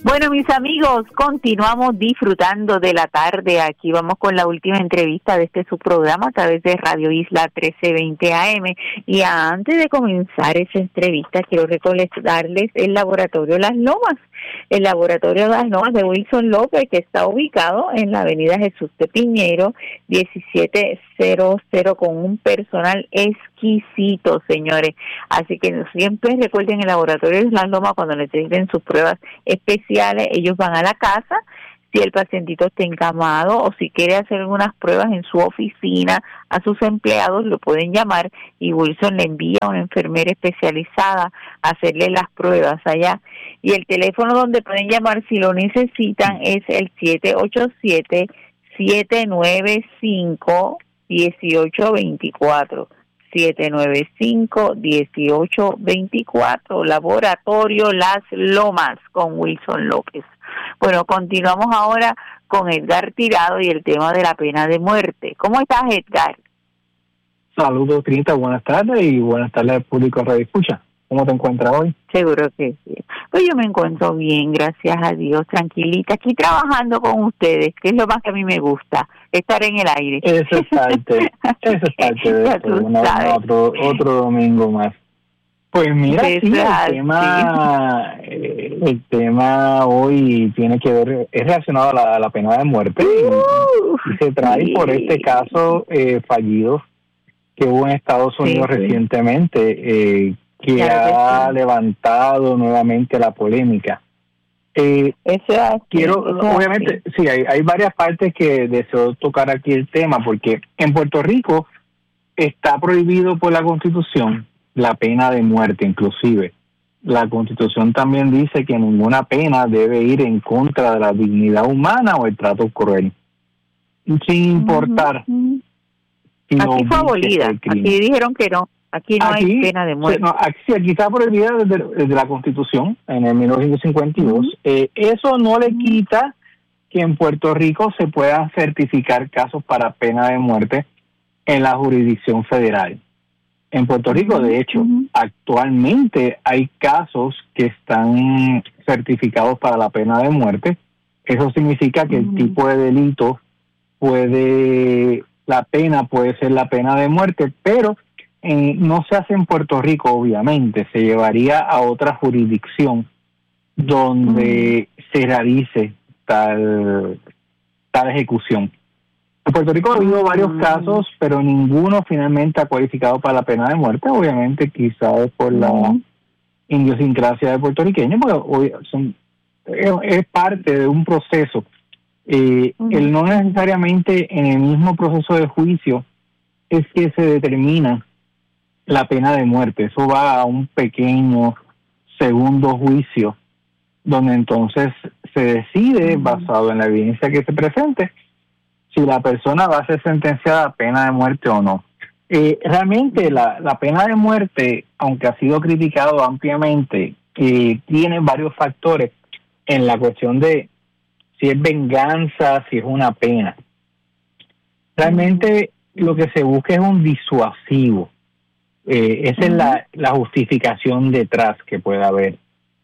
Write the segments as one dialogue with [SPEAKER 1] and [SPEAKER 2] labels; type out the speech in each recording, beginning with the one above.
[SPEAKER 1] Bueno, mis amigos, continuamos disfrutando de la tarde. Aquí vamos con la última entrevista de su programa a través de Radio Isla 1320 AM. Y antes de comenzar esa entrevista, quiero recordarles el Laboratorio Las Lomas. El Laboratorio Las Lomas de Wilson López, que está ubicado en la avenida Jesús de Piñero, 1700, con un personal exquisito, señores. Así que siempre recuerden el Laboratorio Las Lomas cuando necesiten sus pruebas especiales. Ellos van a la casa, si el pacientito está encamado o si quiere hacer algunas pruebas en su oficina, a sus empleados lo pueden llamar y Wilson le envía a una enfermera especializada a hacerle las pruebas allá. Y el teléfono donde pueden llamar si lo necesitan es el 787-795-1824. 795-1824, Laboratorio Las Lomas con Wilson López. Bueno, continuamos ahora con Edgar Tirado y el tema de la pena de muerte. ¿Cómo estás, Edgar?
[SPEAKER 2] Saludos, Trinita, buenas tardes y buenas tardes al público Radio Escucha. ¿Cómo te encuentras hoy?
[SPEAKER 1] Seguro que sí. Pues yo me encuentro bien, gracias a Dios, tranquilita, aquí trabajando con ustedes, que es lo más que a mí me gusta, estar en el aire.
[SPEAKER 2] Eso es parte de esto, otro domingo más. Pues mira, sí, el tema hoy tiene que ver, es relacionado a la pena de muerte y se trae por este caso fallido que hubo en Estados Unidos recientemente, que ha levantado nuevamente la polémica. Obviamente, sí, hay varias partes que deseo tocar aquí el tema, porque en Puerto Rico está prohibido por la Constitución la pena de muerte, inclusive. La Constitución también dice que ninguna pena debe ir en contra de la dignidad humana o el trato cruel, sin importar.
[SPEAKER 1] Aquí fue abolida, aquí dijeron que no. Aquí no hay pena de muerte.
[SPEAKER 2] Aquí está prohibida desde la Constitución, en el 1952. Eso no le quita que en Puerto Rico se puedan certificar casos para pena de muerte en la jurisdicción federal. En Puerto Rico, de hecho, actualmente hay casos que están certificados para la pena de muerte. Eso significa que el tipo de delito la pena puede ser la pena de muerte, pero no se hace en Puerto Rico, obviamente, se llevaría a otra jurisdicción donde se realice tal ejecución. En Puerto Rico ha habido varios casos, pero ninguno finalmente ha cualificado para la pena de muerte, obviamente quizás por la idiosincrasia de puertorriqueño, porque es parte de un proceso. El no necesariamente en el mismo proceso de juicio es que se determina la pena de muerte. Eso va a un pequeño segundo juicio, donde entonces se decide, basado en la evidencia que se presente, si la persona va a ser sentenciada a pena de muerte o no. Realmente la pena de muerte, aunque ha sido criticado ampliamente, tiene varios factores en la cuestión de si es venganza, si es una pena. Realmente lo que se busca es un disuasivo. Esa es la justificación detrás que puede haber.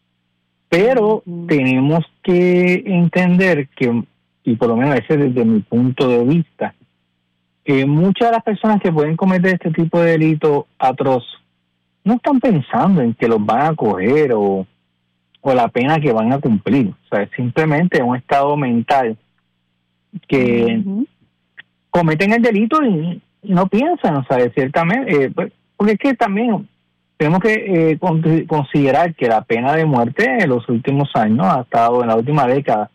[SPEAKER 2] Pero tenemos que entender que, y por lo menos ese desde mi punto de vista, que muchas de las personas que pueden cometer este tipo de delito atroz no están pensando en que los van a coger o la pena que van a cumplir. O sea, es simplemente un estado mental que cometen el delito y no piensan, o sea, ciertamente, porque es que también tenemos que considerar que la pena de muerte en los últimos años, ha estado en la última década,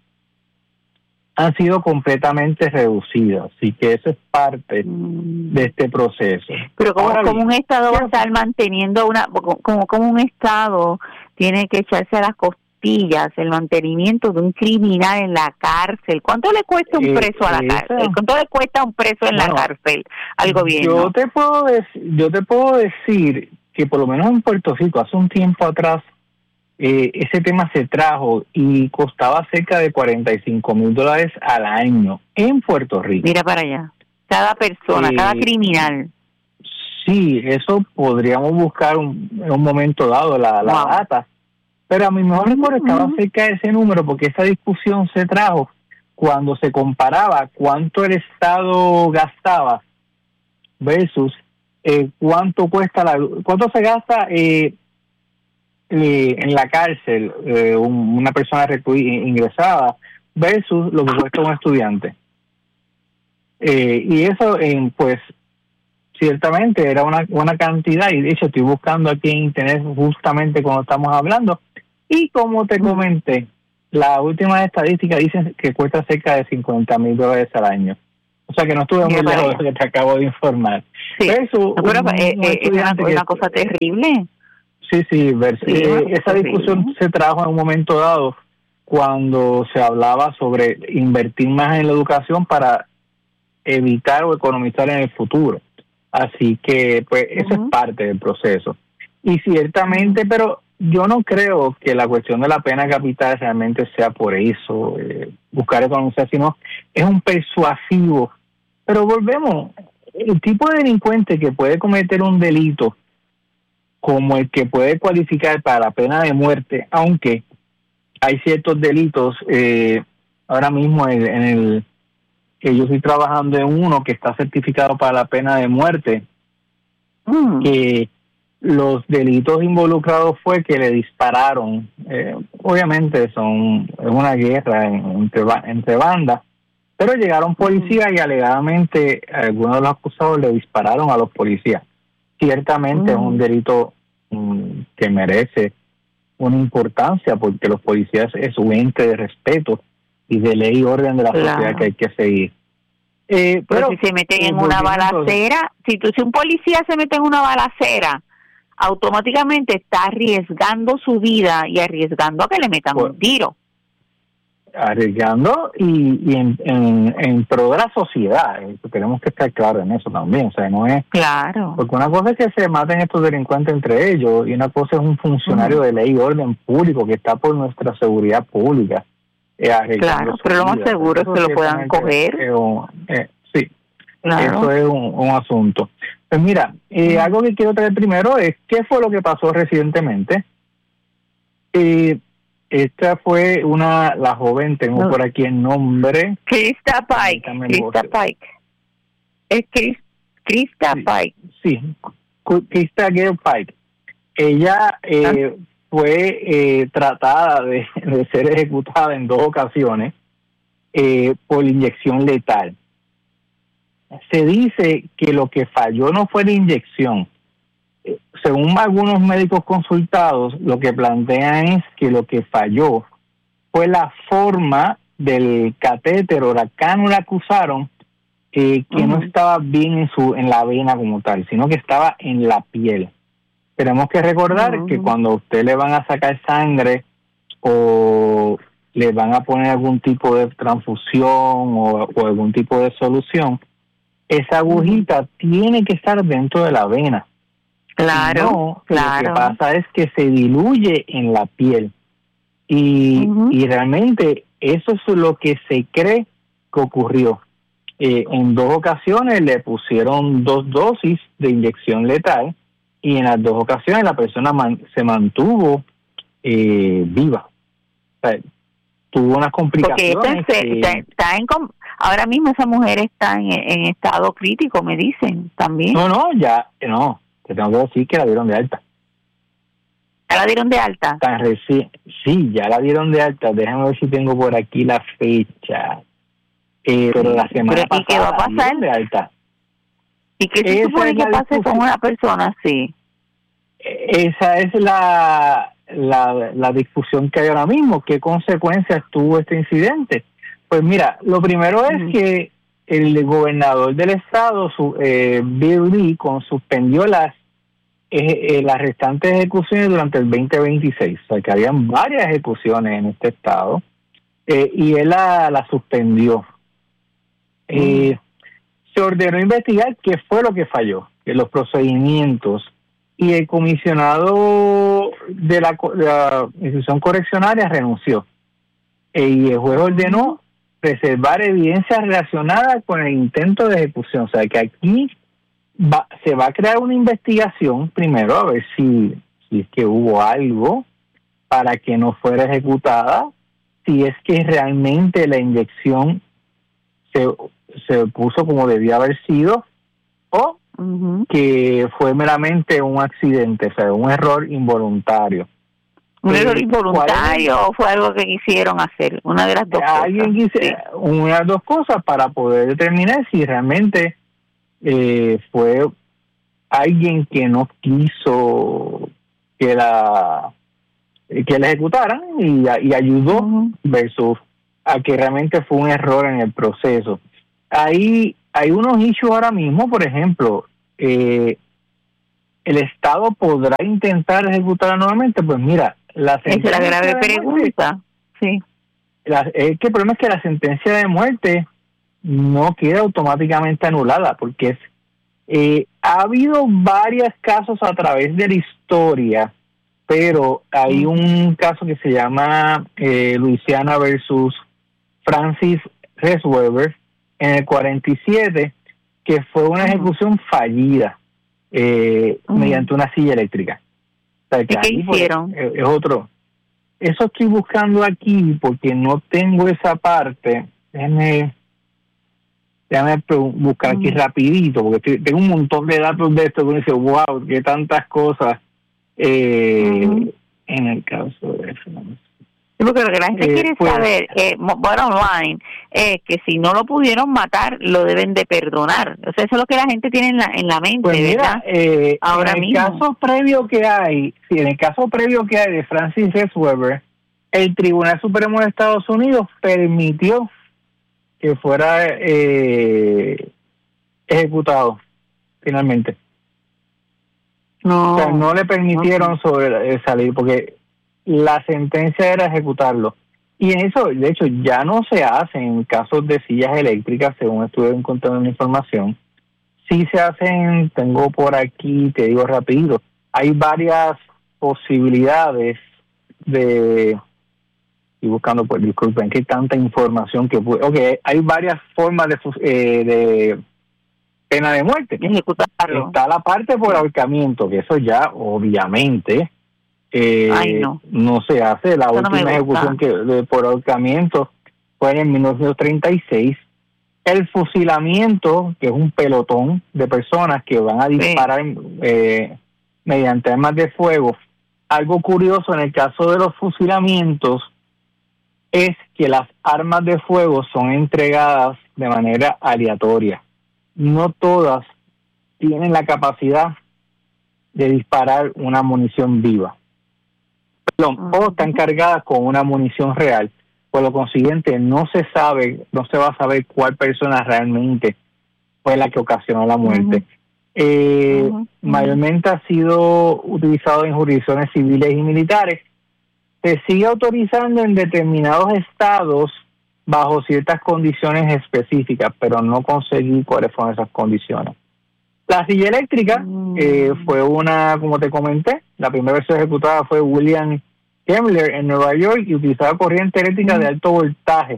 [SPEAKER 2] han sido completamente reducidas, así que eso es parte de este proceso.
[SPEAKER 1] Pero como un Estado va a estar manteniendo como un Estado tiene que echarse a las costillas el mantenimiento de un criminal en la cárcel. ¿Cuánto le cuesta un preso a la cárcel? ¿Cuánto le cuesta un preso en la cárcel al gobierno?
[SPEAKER 2] Yo te puedo decir que por lo menos en Puerto Rico, hace un tiempo atrás, ese tema se trajo y costaba cerca de $45,000 al año en Puerto Rico.
[SPEAKER 1] Mira para allá, cada persona, cada criminal.
[SPEAKER 2] Sí, eso podríamos buscar en un momento dado la data, Pero a mi mejor recuerdo estaba cerca de ese número, porque esa discusión se trajo cuando se comparaba cuánto el Estado gastaba versus cuánto se gasta en la cárcel una persona ingresada versus lo que cuesta un estudiante. Y eso, pues, ciertamente era una cantidad, y de hecho estoy buscando aquí en internet justamente cuando estamos hablando, y como te comenté, la última estadística dice que cuesta cerca de $50,000 al año. O sea que no estuve muy lejos de lo que te acabo de informar.
[SPEAKER 1] Sí. Eso, pero es una cosa terrible.
[SPEAKER 2] Sí, esa discusión se trajo en un momento dado cuando se hablaba sobre invertir más en la educación para evitar o economizar en el futuro. Así que, pues, eso es parte del proceso. Y ciertamente, pero yo no creo que la cuestión de la pena capital realmente sea por eso, buscar economizar, sino es un persuasivo. Pero volvemos, el tipo de delincuente que puede cometer un delito como el que puede cualificar para la pena de muerte, aunque hay ciertos delitos, ahora mismo que yo estoy trabajando en uno que está certificado para la pena de muerte, que los delitos involucrados fue que le dispararon, obviamente es una guerra entre bandas, pero llegaron policías y alegadamente algunos de los acusados le dispararon a los policías. Ciertamente es un delito que merece una importancia, porque los policías es un ente de respeto y de ley y orden de la sociedad que hay que seguir.
[SPEAKER 1] Pero si se meten en una balacera, si un policía se mete en una balacera, automáticamente está arriesgando su vida y arriesgando a que le metan un tiro.
[SPEAKER 2] Arriesgando y en pro de la sociedad. Tenemos que estar claros en eso también. O sea, no es.
[SPEAKER 1] Claro.
[SPEAKER 2] Porque una cosa es que se maten estos delincuentes entre ellos, y una cosa es un funcionario de ley y orden público que está por nuestra seguridad pública.
[SPEAKER 1] Claro, pero lo más seguro es que lo puedan coger.
[SPEAKER 2] Sí,
[SPEAKER 1] claro.
[SPEAKER 2] Eso es un asunto. Pues mira, algo que quiero traer primero es qué fue lo que pasó recientemente. Esta fue la joven, tengo por aquí el nombre.
[SPEAKER 1] Krista Pike. Es Krista Pike.
[SPEAKER 2] Sí, Krista Gale Pike. Ella fue tratada de ser ejecutada en 2 ocasiones por inyección letal. Se dice que lo que falló no fue la inyección. Según algunos médicos consultados, lo que plantean es que lo que falló fue la forma del catéter o la cánula que usaron, que no estaba bien en la vena como tal, sino que estaba en la piel. Tenemos que recordar que cuando a usted le van a sacar sangre o le van a poner algún tipo de transfusión o algún tipo de solución, esa agujita tiene que estar dentro de la vena.
[SPEAKER 1] Claro,
[SPEAKER 2] no, claro. Lo que pasa es que se diluye en la piel y realmente eso es lo que se cree que ocurrió. En 2 ocasiones le pusieron 2 dosis de inyección letal y en las 2 ocasiones la persona se mantuvo viva. O sea, tuvo unas complicaciones.
[SPEAKER 1] Porque ahora mismo esa mujer está en estado crítico, me dicen también.
[SPEAKER 2] No. Te tengo que decir que la dieron de alta.
[SPEAKER 1] ¿Ya la dieron de alta?
[SPEAKER 2] Sí, ya la dieron de alta. Déjame ver si tengo por aquí la fecha. Pero la semana pasada.
[SPEAKER 1] ¿Y qué va a pasar?
[SPEAKER 2] La dieron de alta.
[SPEAKER 1] ¿Y qué se supone que pase con una persona así?
[SPEAKER 2] Esa es la discusión que hay ahora mismo. ¿Qué consecuencias tuvo este incidente? Pues mira, lo primero es que el gobernador del estado, Bill Lee, suspendió las restantes ejecuciones durante el 2026. O sea, que habían varias ejecuciones en este estado y él la suspendió. Se ordenó investigar qué fue lo que falló, que los procedimientos, y el comisionado de la institución correccionaria renunció. Y el juez ordenó preservar evidencia relacionada con el intento de ejecución. O sea, que aquí se va a crear una investigación primero a ver si es que hubo algo para que no fuera ejecutada si es que realmente la inyección se puso como debía haber sido o que fue meramente un accidente, o sea, un error involuntario.
[SPEAKER 1] ¿Un error involuntario o fue algo que quisieron hacer? Una de las dos cosas.
[SPEAKER 2] Una de las dos cosas para poder determinar si realmente fue alguien que no quiso que la ejecutaran y ayudó versus a que realmente fue un error en el proceso. Hay unos issues ahora mismo, por ejemplo, el Estado podrá intentar ejecutarla nuevamente. Pues mira, esa es
[SPEAKER 1] la grave pregunta. Sí.
[SPEAKER 2] El problema es que la sentencia de muerte no queda automáticamente anulada, porque ha habido varios casos a través de la historia, pero hay un caso que se llama Louisiana versus Francis Resweber en el 47, que fue una ejecución fallida mediante una silla eléctrica. O sea, que
[SPEAKER 1] ¿qué hicieron?
[SPEAKER 2] Es otro. Eso estoy buscando aquí porque no tengo esa parte. Déjame buscar aquí rapidito, porque tengo un montón de datos de esto que uno dice, wow, qué tantas cosas en el caso de eso.
[SPEAKER 1] Porque lo que la gente quiere saber, bueno, online, es que si no lo pudieron matar, lo deben de perdonar. O sea, eso es lo que la gente tiene en la mente,
[SPEAKER 2] pues mira,
[SPEAKER 1] ¿verdad? Ahora
[SPEAKER 2] en el
[SPEAKER 1] mismo.
[SPEAKER 2] caso previo que hay, en el caso previo que hay de Francis Resweber, el Tribunal Supremo de Estados Unidos permitió que fuera ejecutado finalmente.
[SPEAKER 1] No.
[SPEAKER 2] O sea, no le permitieron salir porque la sentencia era ejecutarlo. Y en eso, de hecho, ya no se hace en casos de sillas eléctricas, según estuve encontrando la información. Sí se hacen, tengo por aquí, te digo rápido, hay varias posibilidades de... Y buscando, pues disculpen, que tanta información que puede... Ok, hay varias formas de pena de muerte.
[SPEAKER 1] Ejecutarlo.
[SPEAKER 2] Está la parte por ahorcamiento, que eso ya obviamente no se hace. La última ejecución por ahorcamiento fue en 1936. El fusilamiento, que es un pelotón de personas que van a disparar mediante armas de fuego. Algo curioso en el caso de los fusilamientos es que las armas de fuego son entregadas de manera aleatoria. No todas tienen la capacidad de disparar una munición viva. O están cargadas con una munición real. Por lo consiguiente, no se va a saber cuál persona realmente fue la que ocasionó la muerte. Mayormente ha sido utilizado en jurisdicciones civiles y militares. Se sigue autorizando en determinados estados bajo ciertas condiciones específicas, pero no conseguí cuáles fueron esas condiciones. La silla eléctrica fue una, como te comenté, la primera vez ejecutada fue William Kemmler en Nueva York y utilizaba corriente eléctrica de alto voltaje.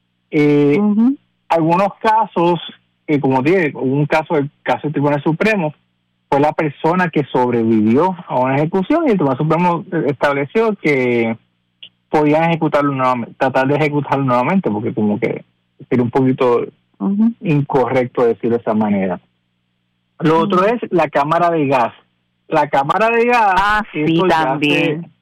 [SPEAKER 2] Algunos casos, como dije, un caso del Tribunal Supremo, fue la persona que sobrevivió a una ejecución y el Tribunal Supremo estableció que podían ejecutarlo nuevamente, tratar de ejecutarlo nuevamente, porque como que sería un poquito incorrecto decirlo de esa manera. Lo otro es la cámara de gas. La cámara de gas...
[SPEAKER 1] sí, también.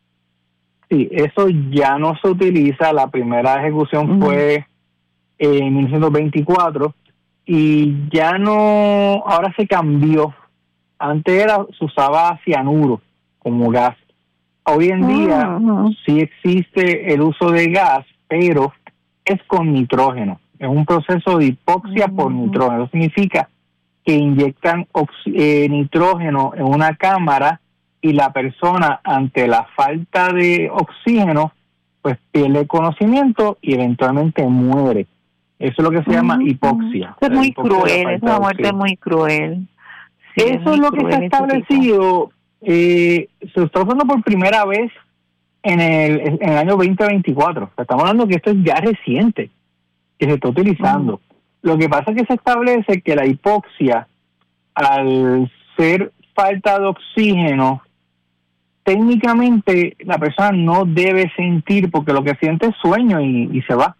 [SPEAKER 2] Eso ya no se utiliza. La primera ejecución fue en 1924 y ya no... Ahora se cambió. Antes se usaba cianuro como gas. Hoy en día sí existe el uso de gas, pero es con nitrógeno. Es un proceso de hipoxia por nitrógeno. Eso significa que inyectan nitrógeno en una cámara y la persona, ante la falta de oxígeno, pues pierde conocimiento y eventualmente muere. Eso es lo que se llama hipoxia.
[SPEAKER 1] Es muy cruel, es una muerte muy cruel.
[SPEAKER 2] Sí, eso es lo que se ha establecido. Se está usando por primera vez en el año 2024. Estamos hablando que esto es ya reciente, que se está utilizando. Lo que pasa es que se establece que la hipoxia, al ser falta de oxígeno, técnicamente la persona no debe sentir, porque lo que siente es sueño y se va.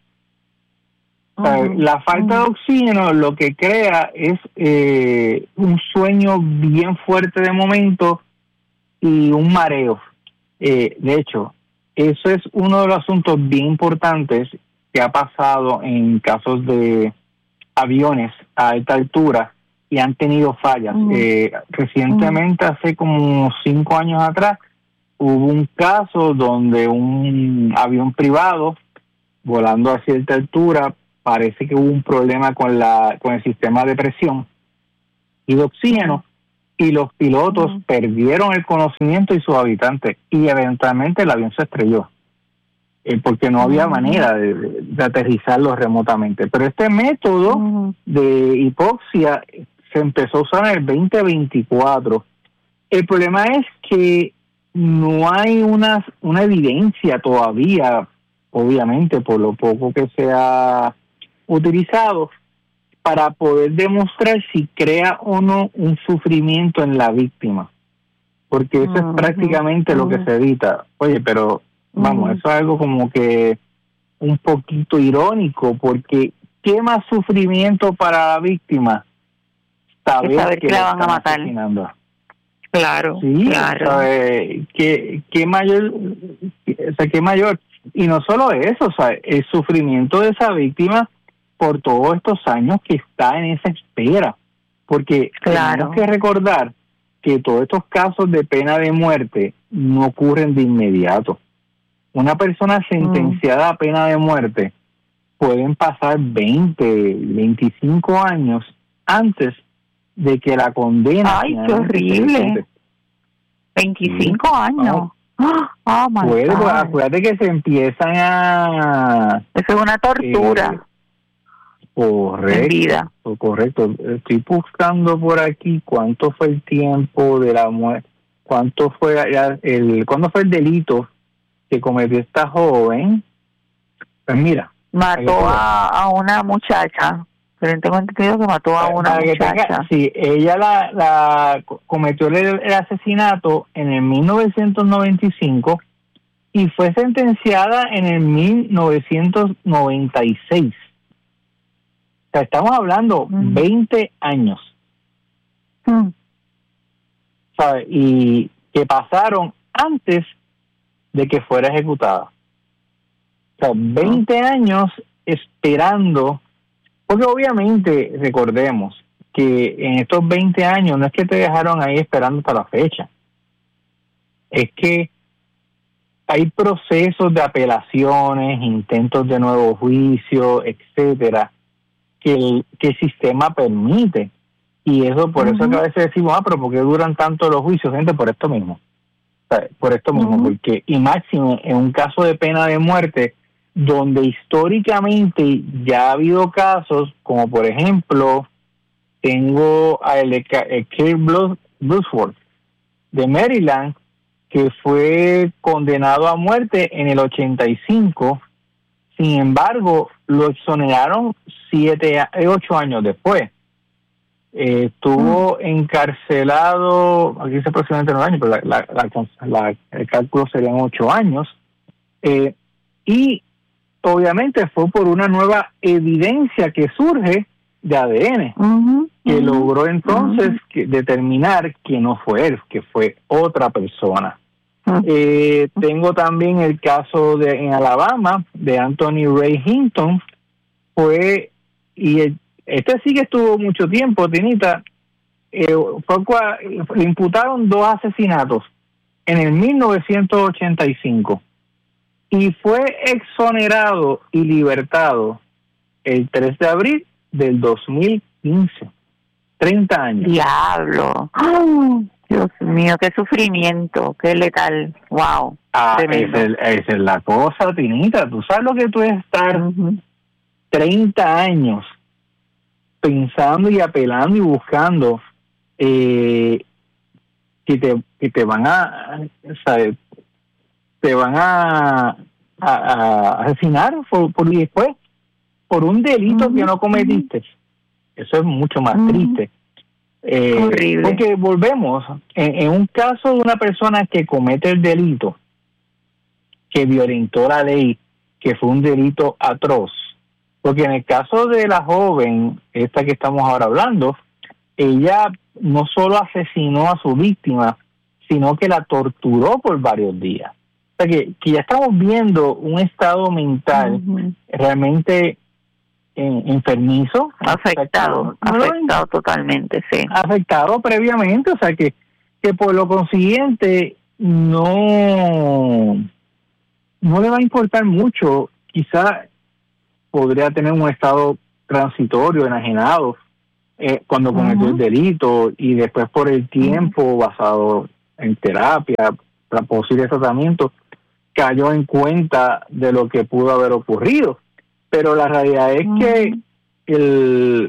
[SPEAKER 2] O sea, la falta de oxígeno lo que crea es un sueño bien fuerte de momento y un mareo. De hecho, eso es uno de los asuntos bien importantes que ha pasado en casos de aviones a alta altura y han tenido fallas. Recientemente, hace como 5 años atrás, hubo un caso donde un avión privado volando a cierta altura, parece que hubo un problema con el sistema de presión y de oxígeno, y los pilotos perdieron el conocimiento y sus habitantes, y eventualmente el avión se estrelló, porque no había manera de aterrizarlo remotamente. Pero este método de hipoxia se empezó a usar en el 2024. El problema es que no hay una evidencia todavía, obviamente, por lo poco que se ha utilizado, para poder demostrar si crea o no un sufrimiento en la víctima, porque eso es prácticamente lo que se evita. Oye, pero vamos, eso es algo como que un poquito irónico, porque ¿qué más sufrimiento para la víctima saber que la van a matar? Asesinando?
[SPEAKER 1] Claro,
[SPEAKER 2] sí,
[SPEAKER 1] claro.
[SPEAKER 2] ¿Qué mayor? O sea, ¿qué mayor? Y no solo eso, o sea, el sufrimiento de esa víctima por todos estos años que está en esa espera, porque tenemos que recordar que todos estos casos de pena de muerte no ocurren de inmediato. Una persona sentenciada a pena de muerte pueden pasar 20, 25 años antes de que la condena.
[SPEAKER 1] ¡Ay, qué horrible! 25 años. Oh, my God.
[SPEAKER 2] Acuérdate que se empiezan a...
[SPEAKER 1] Eso es una tortura.
[SPEAKER 2] Correcto. Estoy buscando por aquí cuánto fue el tiempo de la muerte, cuánto fue cuándo fue el delito que cometió esta joven. Pues mira,
[SPEAKER 1] mató a una muchacha. Pero tengo entendido que mató a una muchacha.
[SPEAKER 2] Sí, ella la cometió el asesinato en el 1995 y fue sentenciada en el 1996. O sea, estamos hablando 20 años. ¿Sabes? Y que pasaron antes de que fuera ejecutada. O sea, 20 años esperando, porque obviamente recordemos que en estos 20 años no es que te dejaron ahí esperando hasta la fecha. Es que hay procesos de apelaciones, intentos de nuevo juicio, etcétera, que el sistema permite. Y eso, por eso que a veces decimos, pero ¿por qué duran tanto los juicios? Gente, por esto mismo. O sea, por esto mismo, porque, y máximo, en un caso de pena de muerte, donde históricamente ya ha habido casos, como por ejemplo, tengo a el Kirk Bloodsworth de Maryland, que fue condenado a muerte en el 85. Sin embargo, lo exoneraron 8 años después. Estuvo encarcelado, aquí dice aproximadamente 9 años, pero el cálculo serían 8 años. Y obviamente fue por una nueva evidencia que surge de ADN, que logró entonces determinar que no fue él, que fue otra persona. Tengo también el caso en Alabama de Anthony Ray Hinton. Este sí que estuvo mucho tiempo, Tinita. Le imputaron 2 asesinatos en el 1985 y fue exonerado y libertado el 3 de abril del 2015. 30 años.
[SPEAKER 1] ¡Diablo! ¡Oh, Dios mío, qué sufrimiento, qué letal! ¡Wow!
[SPEAKER 2] Esa es la cosa, Tinita. Tú sabes lo que tú es estar 30 años pensando y apelando y buscando que te van a, ¿sabes? Te van a asesinar y después por un delito que no cometiste. Eso es mucho más triste.
[SPEAKER 1] Horrible.
[SPEAKER 2] Porque volvemos, en un caso de una persona que comete el delito, que violentó la ley, que fue un delito atroz, porque en el caso de la joven, esta que estamos ahora hablando, ella no solo asesinó a su víctima, sino que la torturó por varios días. O sea que ya estamos viendo un estado mental realmente enfermizo.
[SPEAKER 1] Afectado totalmente, sí.
[SPEAKER 2] Afectado previamente, o sea que por lo consiguiente no le va a importar mucho. Quizá podría tener un estado transitorio, enajenado, cuando cometió el delito, y después por el tiempo, basado en terapia, posible tratamiento, cayó en cuenta de lo que pudo haber ocurrido. Pero la realidad es que yo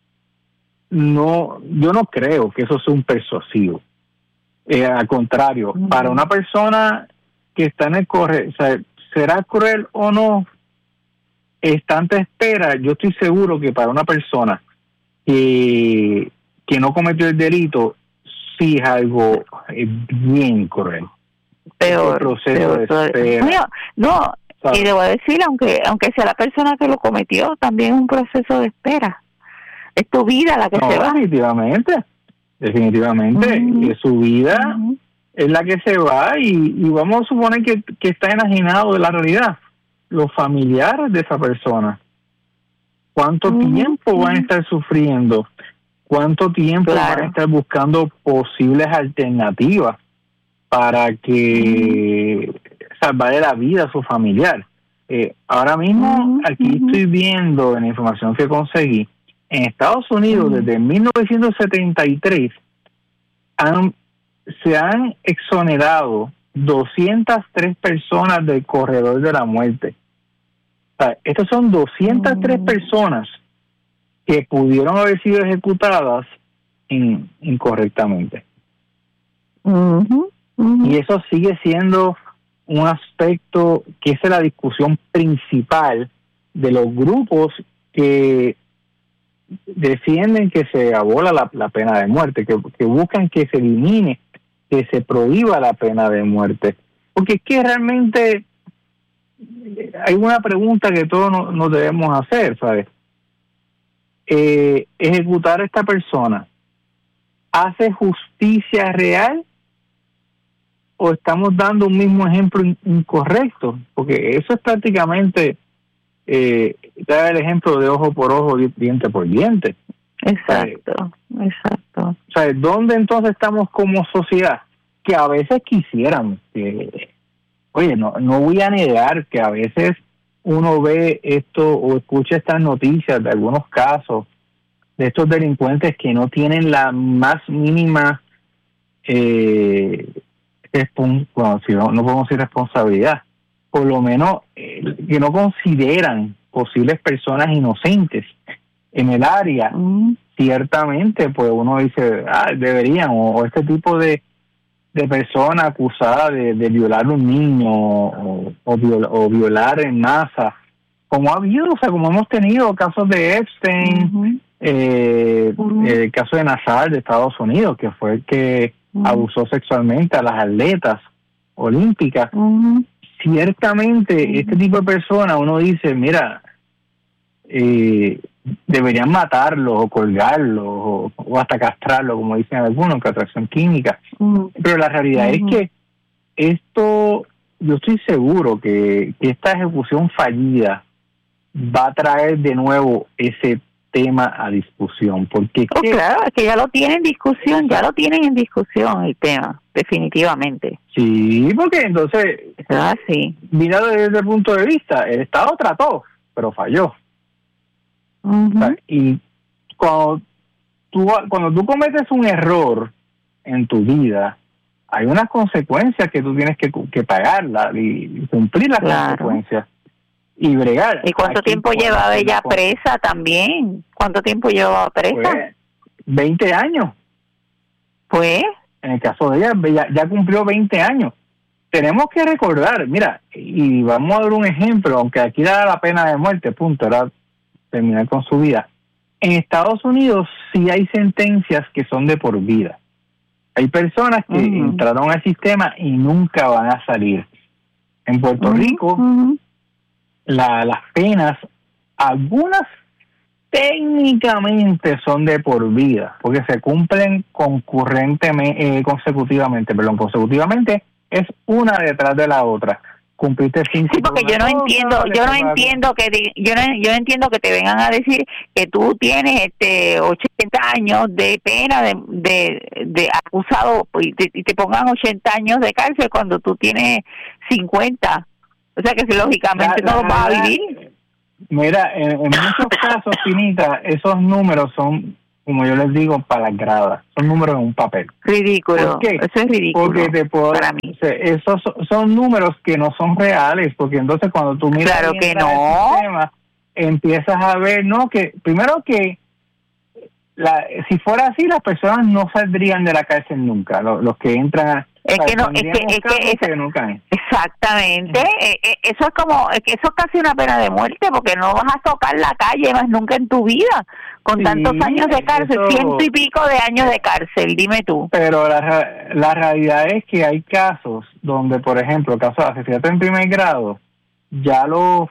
[SPEAKER 2] no creo que eso sea un persuasivo. Al contrario, para una persona que está en el correcto, o sea, será cruel o no, tanta espera. Yo estoy seguro que para una persona que no cometió el delito, sí es algo bien cruel.
[SPEAKER 1] Peor.
[SPEAKER 2] El proceso de espera.
[SPEAKER 1] No, y debo decir, aunque sea la persona que lo cometió, también es un proceso de espera. Es tu vida la que se va.
[SPEAKER 2] Definitivamente, es su vida es la que se va, y vamos a suponer que está enajenado de la realidad. Los familiares de esa persona, ¿cuánto tiempo van a estar sufriendo? ¿Cuánto tiempo van a estar buscando posibles alternativas para que salvarle la vida a su familiar? Ahora mismo, aquí estoy viendo en la información que conseguí, en Estados Unidos, desde 1973, se han exonerado 203 personas del corredor de la muerte. O sea, estas son 203 personas que pudieron haber sido ejecutadas incorrectamente. Y eso sigue siendo un aspecto que es la discusión principal de los grupos que defienden que se abola la pena de muerte, que buscan que se elimine, que se prohíba la pena de muerte. Porque es que realmente hay una pregunta que todos nos debemos hacer, ¿sabes? Ejecutar a esta persona, ¿hace justicia real o estamos dando un mismo ejemplo incorrecto? Porque eso es prácticamente dar el ejemplo de ojo por ojo, diente por diente.
[SPEAKER 1] Exacto.
[SPEAKER 2] O sea, ¿dónde entonces estamos como sociedad? Que a veces quisiéramos oye, no voy a negar que a veces uno ve esto o escucha estas noticias de algunos casos de estos delincuentes que no tienen la más mínima no podemos decir responsabilidad, por lo menos que no consideran posibles personas inocentes en el área. Ciertamente, pues uno dice, deberían, o este tipo de persona acusada de violar a un niño o violar en masa, como ha habido, o sea, como hemos tenido casos de Epstein, el caso de Nassar de Estados Unidos, que fue el que abusó sexualmente a las atletas olímpicas. Ciertamente, este tipo de personas, uno dice, mira, deberían matarlo o colgarlo o hasta castrarlo, como dicen algunos, que atracción química. Pero la realidad es que esto, yo estoy seguro que esta ejecución fallida va a traer de nuevo ese tema a discusión, porque
[SPEAKER 1] claro, es que ya lo tienen en discusión, el tema, definitivamente.
[SPEAKER 2] Sí, porque entonces, mira desde ese punto de vista, el Estado trató, pero falló. O sea, y cuando tú cometes un error en tu vida, hay unas consecuencias que tú tienes que pagarlas y cumplir las consecuencias y bregar.
[SPEAKER 1] ¿Y cuánto tiempo llevaba ella presa también? ¿Cuánto tiempo llevaba presa?
[SPEAKER 2] Pues, 20 años.
[SPEAKER 1] Pues,
[SPEAKER 2] en el caso de ella, ya cumplió 20 años. Tenemos que recordar, mira, y vamos a dar un ejemplo, aunque aquí da la pena de muerte, punto, era terminar con su vida. En Estados Unidos sí hay sentencias que son de por vida. Hay personas que entraron al sistema y nunca van a salir. En Puerto Rico, las penas, algunas técnicamente son de por vida, porque se cumplen consecutivamente, es una detrás de la otra. Cumpliste 5.
[SPEAKER 1] Sí, porque yo no entiendo que te vengan a decir que tú tienes 80 años de pena de acusado y te pongan 80 años de cárcel cuando tú tienes 50. O sea que si lógicamente no lo vas a vivir.
[SPEAKER 2] Mira, en muchos casos, Finita, esos números son, como yo les digo, para las gradas. Son números en un papel.
[SPEAKER 1] Ridículo.
[SPEAKER 2] ¿Por qué?
[SPEAKER 1] Eso es ridículo.
[SPEAKER 2] Porque
[SPEAKER 1] para mí.
[SPEAKER 2] Esos son números que no son reales, porque entonces cuando tú miras
[SPEAKER 1] claro que no.
[SPEAKER 2] el sistema, empiezas a ver, ¿no? Que primero que si fuera así, las personas no saldrían de la cárcel nunca. Los que entran a...
[SPEAKER 1] no caen. Exactamente. Eso es casi una pena de muerte, porque no vas a tocar la calle más nunca en tu vida con tantos años de cárcel, 100 y pico de años de cárcel, dime tú.
[SPEAKER 2] Pero la realidad es que hay casos donde, por ejemplo, casos de asesinato en primer grado, ya a los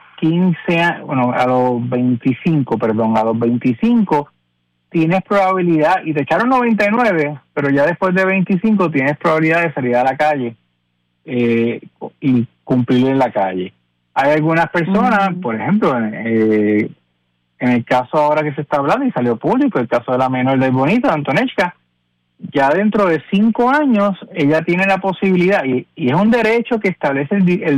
[SPEAKER 2] 25 tienes probabilidad, y te echaron 99, pero ya después de 25 tienes probabilidad de salir a la calle y cumplir en la calle. Hay algunas personas, por ejemplo, en el caso ahora que se está hablando y salió público, el caso de la menor del Bonito, Antonechka, ya dentro de 5 años ella tiene la posibilidad, y es un derecho que establece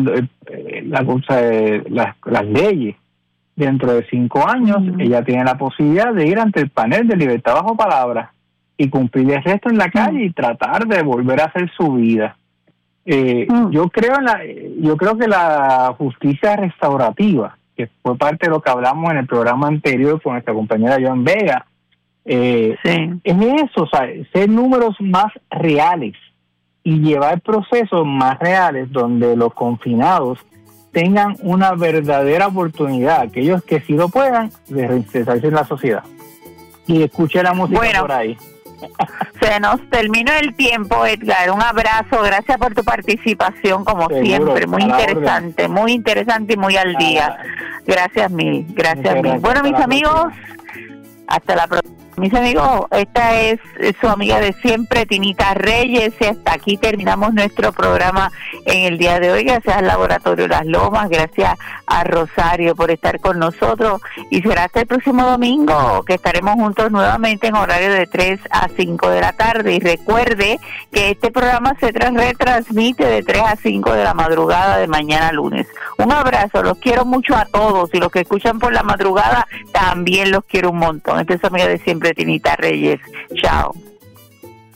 [SPEAKER 2] las leyes. Dentro de 5 años, ella tiene la posibilidad de ir ante el panel de libertad bajo palabra y cumplir el resto en la calle y tratar de volver a hacer su vida. Yo creo que la justicia restaurativa, que fue parte de lo que hablamos en el programa anterior con nuestra compañera Joan Vega, es eso, o sea, ser números más reales y llevar procesos más reales donde los confinados tengan una verdadera oportunidad, aquellos que sí lo puedan, de reinsertarse en la sociedad. Y escuche la música por ahí.
[SPEAKER 1] Se nos terminó el tiempo, Edgar. Un abrazo, gracias por tu participación, como siempre. Muy interesante y muy al día. Gracias mil. Bueno, mis amigos, hasta la próxima. Mis amigos, esta es su amiga de siempre, Tinita Reyes, y hasta aquí terminamos nuestro programa en el día de hoy. Gracias al Laboratorio Las Lomas, gracias a Rosario por estar con nosotros, y será hasta el próximo domingo que estaremos juntos nuevamente en horario de 3 a 5 de la tarde. Y recuerde que este programa se retransmite de 3 a 5 de la madrugada de mañana lunes. Un abrazo, los quiero mucho a todos, y los que escuchan por la madrugada también los quiero un montón. Esta es su amiga de siempre, Tinita Reyes. Chao.